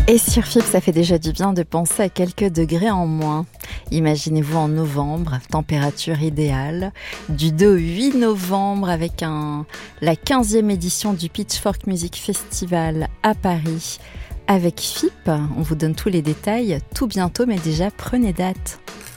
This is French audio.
Et sur FIP, ça fait déjà du bien de penser à quelques degrés en moins. Imaginez-vous en novembre, température idéale, du 2 au 8 novembre avec la 15e édition du Pitchfork Music Festival à Paris. Avec FIP, on vous donne tous les détails tout bientôt, mais déjà prenez date.